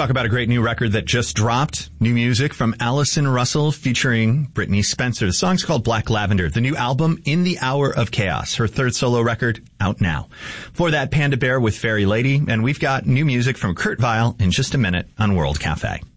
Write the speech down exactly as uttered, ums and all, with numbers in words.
talk about a great new record that just dropped. New music from Allison Russell featuring Brittany Spencer. The song's called Black Lavender. The new album, In the Hour of Chaos, her third solo record, out now. For that, Panda Bear with Fairy Lady. And we've got new music from Kurt Vile in just a minute on World Cafe.